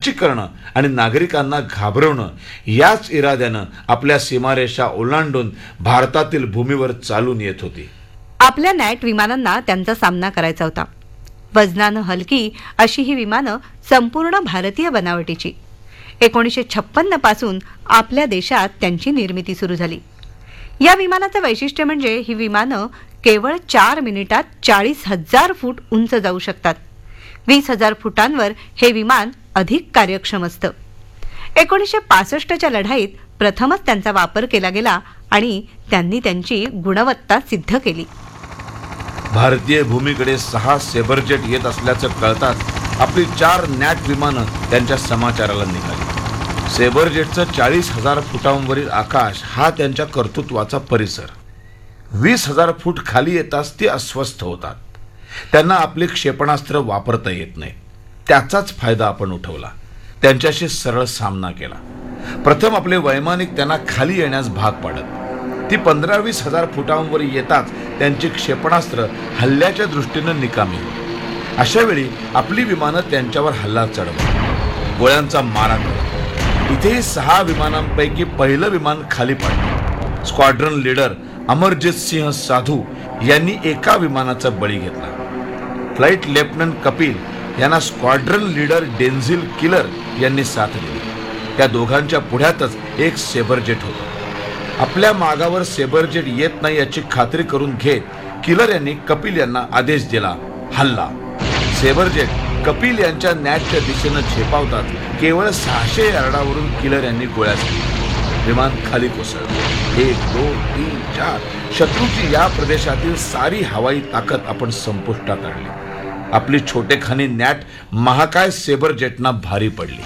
खच्ची करणं आणि नागरिकांना घाबरवणं याच इराद्यानं आपल्या सीमारेषा ओलांडून भारतातील भूमीवर चालून येत होती. आपल्या नॅट विमानांना त्यांचा सामना करायचा होता. वजनानं हलकी अशी ही विमानं संपूर्ण भारतीय बनावटीची. 1956 पासून आपल्या देशात त्यांची निर्मिती सुरू झाली. या विमानाचं वैशिष्ट्य म्हणजे ही विमानं केवळ 4 मिनिटात 40,000 फूट उंच जाऊ शकतात. 20,000 फुटांवर हे विमान अधिक कार्यक्षम असतं. 1965च्या लढाईत प्रथमच त्यांचा वापर केला गेला आणि त्यांनी त्यांची गुणवत्ता सिद्ध केली. भारतीय भूमीकडे 6 सेबरजेट येत असल्याचं कळताच आपली 4 नॅट विमानं त्यांच्या समाचाराला निघाली. सेबरजेटचं 40,000 फुटांवरील आकाश हा त्यांच्या कर्तृत्वाचा परिसर. 20,000 फूट खाली येताच ते अस्वस्थ होतात. त्यांना आपले क्षेपणास्त्र वापरता येत नाही. त्याचाच फायदा आपण उठवला. त्यांच्याशी सरळ सामना केला. प्रथम आपले वैमानिक त्यांना खाली येण्यास भाग पाडत. ती 15-20,000 फुटांवर येताच त्यांची क्षेपणास्त्र हल्ल्याच्या दृष्टीनं निकामी होती. अशा वेळी आपली विमानं त्यांच्यावर हल्ला चढवत गोळ्यांचा मारा करत. इथेही 6 विमानांपैकी पहिलं विमान खाली पडलं. स्क्वॉड्रन लीडर अमरजीत सिंह साधू यांनी एका विमानाचा बळी घेतला. फ्लाईट लेफ्टनंट कपिल यांना स्क्वॉड्रन लीडर डेन्झिल किलर यांनी साथ दिली. त्या दोघांच्या पुढ्यातच एक सेबरजेट होतं. आपल्या मागावर सेबरजेट येत नाही याची खात्री करून घेत किलर यांनी कपिल यांना आदेश दिला, हल्ला. सेबरजेट कपिल यांच्या नॅटच्या दिशेनं झेपावतात. केवळ 600 यार्डावरून किलर यांनी गोळ्या झाडल्या. विमान खाली कोसळलं. 1, 2, 3, 4 शत्रूची या प्रदेशातील सारी हवाई ताकद आपण संपुष्टात आणली. आपली छोटेखानी नॅट महाकाय सेबरजेटना भारी पडली.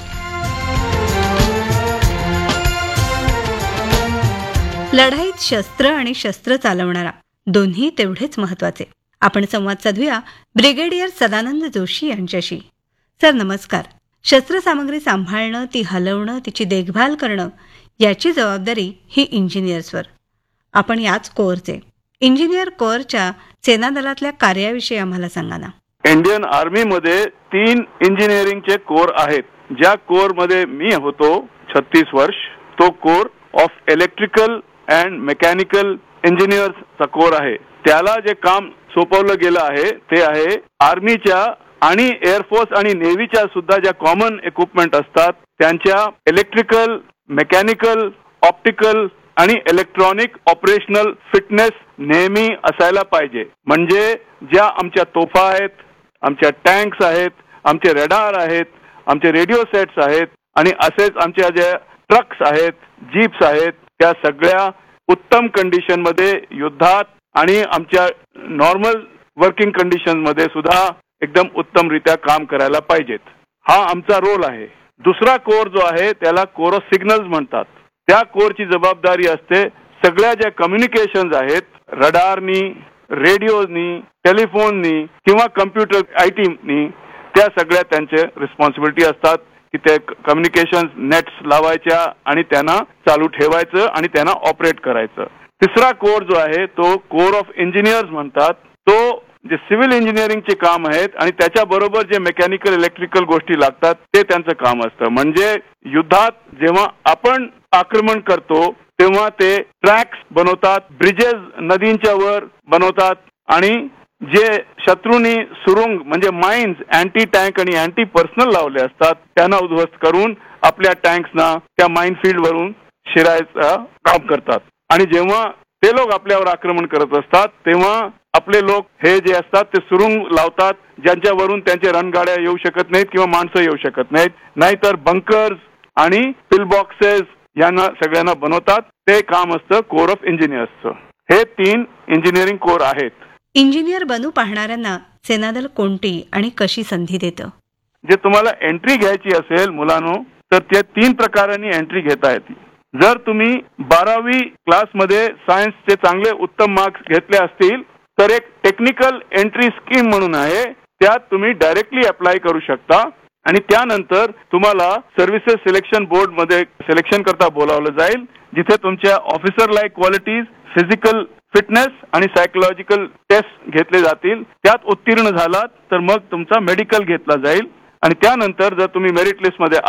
लढाईत शस्त्र आणि शस्त्र चालवणारा दोन्ही तेवढेच महत्वाचे. आपण संवाद साधूया ब्रिगेडियर सदानंद जोशी यांच्याशी. सर नमस्कार. शस्त्रसामग्री सांभाळणं, ती हलवणं, तिची देखभाल करणं याची जबाबदारी ही इंजिनियर्सवर. आपण याच कोअरचे. इंजिनियर कोअरच्या सेनादलातल्या कार्याविषयी आम्हाला सांगा ना. इंडियन आर्मीमध्ये 3 इंजिनिअरिंगचे कोर आहेत. ज्या कोअरमध्ये मी होतो 36 वर्ष, तो core of electrical and mechanical इंजिनियर्सचा core आहे. त्याला जे काम सोपवलं गेलं आहे ते आहे आर्मीच्या आणि एअरफोर्स आणि नेव्हीच्या सुद्धा ज्या कॉमन इक्विपमेंट असतात त्यांच्या इलेक्ट्रिकल, मेकॅनिकल, ऑप्टिकल आणि इलेक्ट्रॉनिक ऑपरेशनल फिटनेस नेहमी असायला पाहिजे. म्हणजे ज्या आमच्या तोफा आहेत, आमच्या टँक्स आहेत, आमचे रडार आहेत, आमचे रेडिओ सेट्स आहेत आणि असेच आमच्या ज्या ट्रक्स आहेत, जीप्स आहेत, त्या सगळ्या उत्तम कंडिशन मध्ये युद्धात आणि आमच्या नॉर्मल वर्किंग कंडिशन मध्ये सुद्धा एकदम उत्तमरित्या काम करायला पाहिजेत. हा आमचा रोल आहे. दुसरा कोर जो आहे त्याला कोर ऑफ सिग्नल्स म्हणतात. त्या कोरची जबाबदारी असते सगळ्या ज्या कम्युनिकेशन्स आहेत, रडारनी, रेडिओनी, टेलिफोननी किंवा कम्प्युटर आयटीनी, त्या सगळ्या त्यांचे रिस्पॉन्सिबिलिटी असतात की ते कम्युनिकेशन नेट्स लावायच्या आणि त्यांना चालू ठेवायचं आणि त्यांना ऑपरेट करायचं. तिसरा कोर जो आहे तो कोर ऑफ इंजिनियर्स म्हणतात. तो जे सिव्हिल इंजिनिअरिंगचे काम आहेत आणि त्याच्याबरोबर जे मेकॅनिकल इलेक्ट्रिकल गोष्टी लागतात ते त्यांचं काम असतं. म्हणजे युद्धात जेव्हा आपण आक्रमण करतो तेव्हा ते ट्रॅक्स बनवतात, ब्रिजेस नदींच्या वर बनवतात आणि जे शत्रूंनी सुरुंग म्हणजे माइन्स, अँटी टँक आणि अँटी पर्सनल लावले असतात त्यांना उद्ध्वस्त करून आपल्या टँक्सना त्या माइन फील्ड वरून शिरायचं काम करतात. आणि जेव्हा ते लोक आपल्यावर आक्रमण करत असतात तेव्हा आपले लोक हे जे असतात ते सुरुंग लावतात ज्यांच्यावरून त्यांचे रणगाड्या येऊ शकत नाहीत किंवा माणसं येऊ शकत नाहीत. नाहीतर बंकर्स आणि पिल बॉक्सेस यांना सगळ्यांना बनवतात. ते काम असतं कोर ऑफ इंजिनियर्सचं. हे 3 इंजिनिअरिंग कोर आहेत. इंजिनियर बनू पाहणाऱ्यांना सेनादल कोणती आणि कशी संधी देतं? जे तुम्हाला एंट्री घ्यायची असेल मुलांनो तर त्या 3 प्रकारांनी एंट्री घेता येते. जर तुम्ही 12वी क्लासमध्ये सायन्सचे चांगले उत्तम मार्क्स घेतले असतील तर एक टेक्निकल एंट्री स्कीम म्हणून आहे. त्यात तुम्ही डायरेक्टली अप्लाय करू शकता आणि त्यानंतर तुम्हाला सर्व्हिसेस सिलेक्शन बोर्ड मध्ये सिलेक्शन करता बोलावलं जाईल, जिथे तुमच्या officer like qualities, physical fitness आणि सायकोलॉजिकल टेस्ट घेतले जातील. त्यात उत्तीर्ण झालात तर मग तुमचा मेडिकल घेतला जाईल आणि त्यानंतर जर तुम्ही मेरिट लिस्ट मध्ये